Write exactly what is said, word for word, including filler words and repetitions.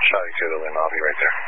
Charlie two to the Lynn, I'll be right there.